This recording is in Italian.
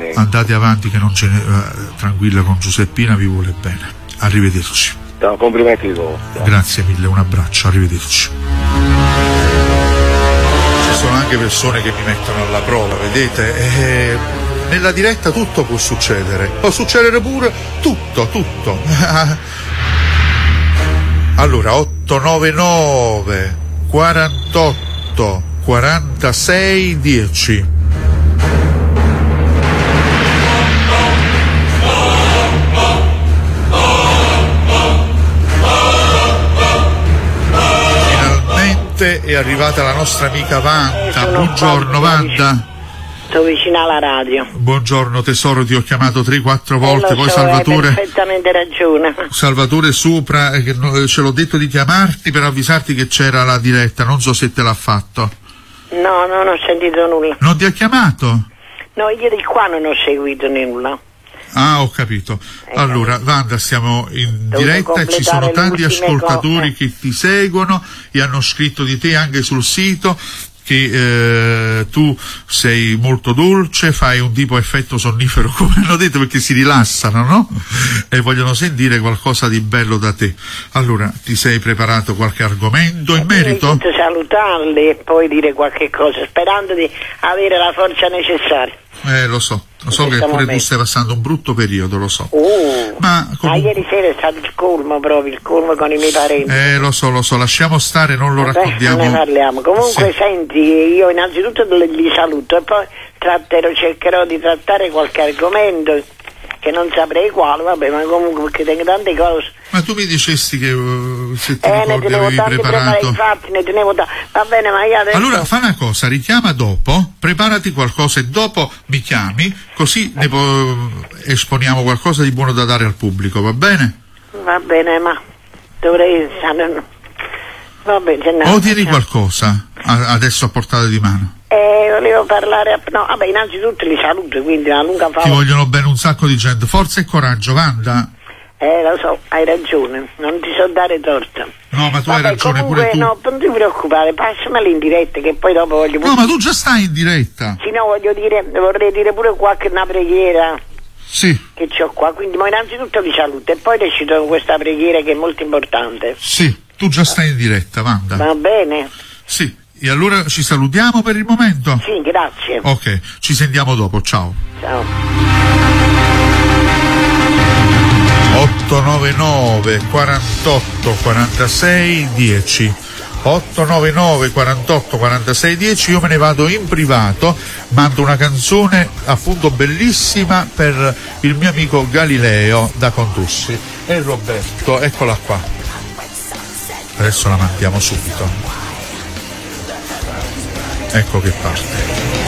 Andate avanti che non ce ne... tranquilla, con Giuseppina vi vuole bene. Arrivederci. No, complimenti di nuovo. Grazie mille, un abbraccio, arrivederci. Ci sono anche persone che mi mettono alla prova, vedete? Nella diretta tutto può succedere. Può succedere pure tutto. Allora, 899 48 46 10. Finalmente è arrivata la nostra amica Wanda. Buongiorno Wanda. Sto vicino alla radio. Buongiorno tesoro, ti ho chiamato 3-4 volte, poi Salvatore... Hai perfettamente ragione. Salvatore Supra, ce l'ho detto di chiamarti per avvisarti che c'era la diretta, non so se te l'ha fatto. No, non ho sentito nulla. Non ti ha chiamato? No, io di qua non ho seguito nulla. Ah, ho capito. Allora, Wanda, siamo in diretta e ci sono tanti ascoltatori che ti seguono e hanno scritto di te anche sul sito che tu sei molto dolce, fai un tipo effetto sonnifero, come hanno detto, perché si rilassano, no? E vogliono sentire qualcosa di bello da te. Allora, ti sei preparato qualche argomento in merito? Io salutarli e poi dire qualche cosa, sperando di avere la forza necessaria. Lo so che pure tu stai passando un brutto periodo, lo so. Ma ieri sera è stato il colmo con i miei parenti. Lo so, lasciamo stare, non lo raccontiamo. Non ne parliamo. Comunque sì. Senti, io innanzitutto li saluto e poi cercherò di trattare qualche argomento che non saprei quale, vabbè, ma comunque perché tengo tante cose. Ma tu mi dicesti che se ti ricordi avevi preparato. Infatti, ne tenevo va bene, ma io adesso... Allora fa una cosa, richiama dopo, preparati qualcosa e dopo mi chiami, così esponiamo qualcosa di buono da dare al pubblico, va bene? Va bene, ma dovrei... Va bene, o tieni qualcosa adesso a portata di mano? Volevo parlare... No, vabbè, innanzitutto li saluto, quindi una lunga favola. Ti vogliono bene un sacco di gente. Forza e coraggio, Wanda. Lo so, hai ragione, non ti so dare torto. No, ma tu hai ragione pure tu. No, non ti preoccupare, passameli in diretta che poi dopo voglio... No, ma tu già stai in diretta. Sì, no, vorrei dire pure una preghiera. Sì. Che c'ho qua, quindi ma innanzitutto vi saluto e poi decido questa preghiera che è molto importante. Sì, tu già stai in diretta, Wanda. Va bene. Sì, e allora ci salutiamo per il momento? Sì, grazie. Ok, ci sentiamo dopo, ciao. Ciao. 899 48 46 10 899 48 46 10. Io me ne vado in privato, mando una canzone appunto bellissima per il mio amico Galileo da Contussi e Roberto, eccola qua, adesso la mandiamo subito, ecco che parte.